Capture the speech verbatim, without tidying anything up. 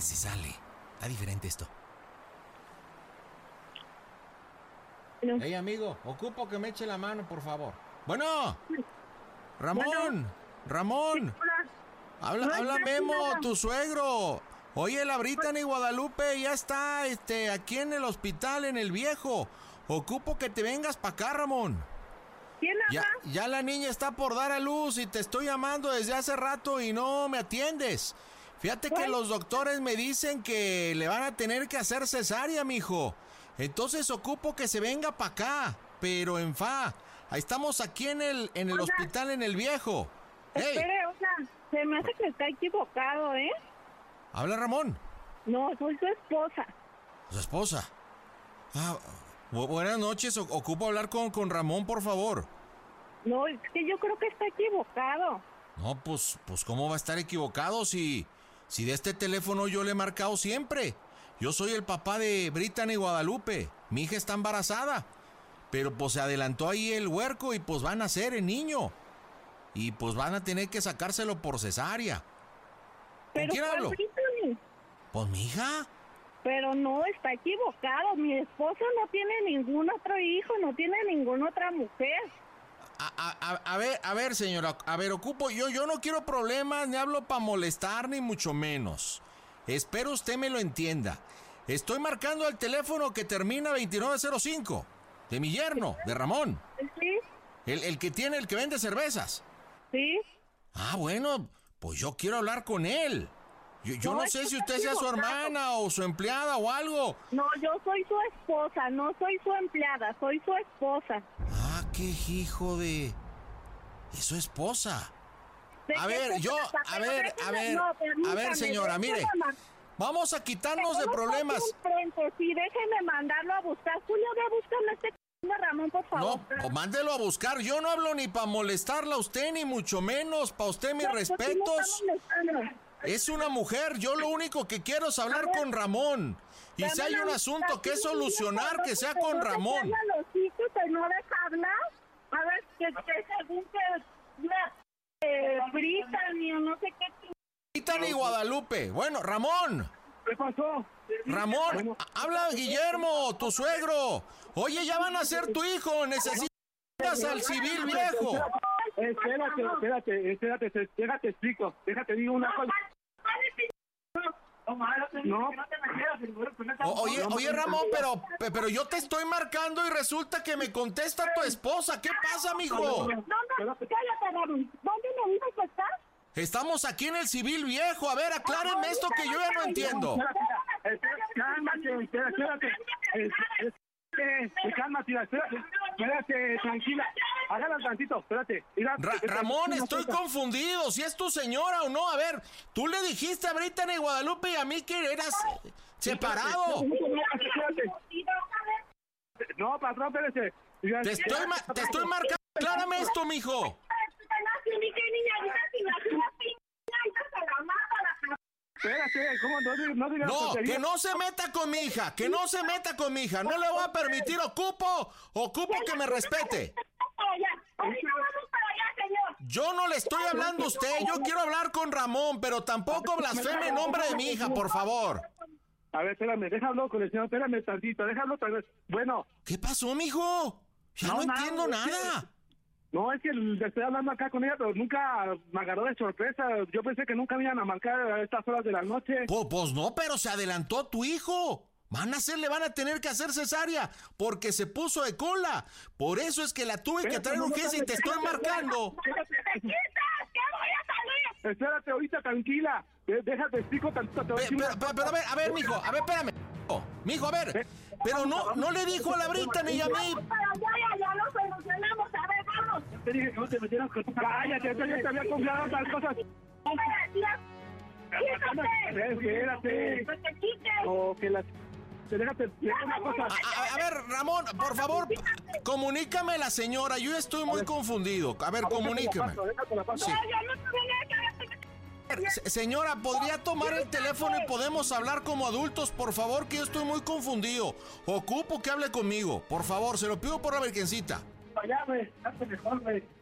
si sale. Está diferente esto. No. Hey, amigo, ocupo que me eche la mano, por favor. Bueno, Ramón, Bueno. Ramón. Habla, No, habla no, Memo, nada. tu suegro. Oye, la Brittany Guadalupe ya está este, aquí en el hospital, en el Viejo. Ocupo que te vengas para acá, Ramón. ¿Quién Ya, habla? ya la niña está por dar a luz y te estoy llamando desde hace rato y no me atiendes. Fíjate que ¿Cuál? los doctores me dicen que le van a tener que hacer cesárea, mijo. Entonces ocupo que se venga para acá, pero en fa. Ahí estamos aquí en el, en el Oiga. hospital, en el Viejo. ¡Hey! Espere, oiga, se me hace que está equivocado, ¿eh? Habla Ramón, No, soy su esposa. su esposa. Ah, bu- buenas noches, o- ocupo hablar con, con Ramón, por favor. No, es que yo creo que está equivocado. No, pues, pues ¿cómo va a estar equivocado si, si de este teléfono yo le he marcado siempre? Yo soy el papá de Brittany Guadalupe, mi hija está embarazada, pero pues se adelantó ahí el huerco y pues van a nacer el niño. Y pues van a tener que sacárselo por cesárea. ¿Con Pero quién ¿cuál hablo? Brittany? Pues mi hija. Pero no, está equivocado. Mi esposo no tiene ningún otro hijo, no tiene ninguna otra mujer. A, a- a- a ver, a ver, señora, a ver, ocupo, yo, yo no quiero problemas, ni hablo para molestar, ni mucho menos. Espero usted me lo entienda. Estoy marcando el teléfono que termina veintinueve cero cinco, de mi yerno, de Ramón, ¿Sí? el, el que tiene, el que vende cervezas. ¿Sí? Ah, bueno, pues yo quiero hablar con él. Yo, yo No, no es sé que si está usted sea su equivocado. hermana o su empleada o algo. No, yo soy su esposa, no soy su empleada, soy su esposa. Ah, qué hijo de... Es su esposa. ¿De A qué ver, se yo, trata? a Pero ver, déjeme- a ver, no, a permítame, ver, señora, déjeme mire, man- vamos a quitarnos de Tengo problemas. aquí enfrente, sí, déjeme mandarlo a buscar. Julio, ve a buscarme a este c... de Ramón, por favor. No, o mándelo a buscar. Yo no hablo ni para molestarla a usted, ni mucho menos. Para usted mis No, pues, sí me respetos. está molestando. Es una mujer. Yo lo único que quiero es hablar con Ramón. Y si hay un asunto que solucionar, que sea con Ramón. A los hijos y no deja hablar. A ver, que, que según que una eh, Brittany o no sé qué. Brittany Guadalupe. Bueno, Ramón. ¿Qué pasó? Ramón, a- habla Guillermo, tu suegro. Oye, ya van a ser tu hijo. Necesitas al civil viejo. Espérate, espérate, espérate, te- déjate explico, déjate digo una cosa. No, O- oye, oye, Ramón, pero, pe- pero yo te estoy marcando y resulta que me contesta tu esposa. ¿Qué pasa, mijo? No, no, cállate, Ramón. ¿Dónde me dices que estás? Estamos aquí en el civil viejo. A ver, aclárenme esto que yo ya no entiendo. espérate, cálmate, espérate, espérate, espérate, cálmate, espérate, espérate, tranquila, hágala tantito, espérate. Mira, Ra- espérate, Ramón, una estoy cosa. confundido. Si es tu señora o no. A ver, tú le dijiste a Brittany Guadalupe y a mí que eras eh, separado. Espérate. No, patrón, espérate. Mira, Te estoy, ma- te estoy marcando. Aclárame esto, mijo. Espérate, ¿cómo no, digas- no digas No, tonterías? que no se meta con mi hija, que no se meta con mi hija. No le voy a permitir. Ocupo, ocupo que me respete. Yo no le estoy hablando a usted, yo quiero hablar con Ramón, pero tampoco blasfeme en nombre de mi hija, por favor. A ver, espérame, déjalo con el señor, espérame tantito, déjalo tal vez. Bueno, ¿Qué pasó, mijo? Ya no, No, nada, entiendo es que- nada. no, es que le estoy hablando acá con ella, pero nunca me agarró de sorpresa. Yo pensé que nunca me iban a marcar a estas horas de la noche. Pues, pues no, pero se adelantó tu hijo. Van a hacer, le van a tener que hacer cesárea porque se puso de cola. Por eso es que la tuve que Espérate, traer no, no, urgencia y te estoy espérate, marcando. Espérate, ahorita, tranquila. De- Déjate, explico tantito. Te voy a Pe- decir Pero, una pero, pero, a ver, a ver, mijo, a ver, espérame. Oh, mijo, a ver. Pero no, no le dijo a la Brittany y a mí. Te dije que no te metieras con tu... Cállate, yo ya te había confiado otras cosas. Espérate. O que la... Te déjate... déjate una cosa. A, a- a ver, Ramón, por favor, comunícame a la señora. Yo estoy muy confundido. A ver, comuníqueme. Déjate la paso. Sí. Se- Señora, ¿podría tomar el teléfono y podemos hablar como adultos? Por favor, que yo estoy muy confundido. Ocupo que hable conmigo. Por favor, se lo pido por la virgencita. Allá, güey. Hazte mejor, güey.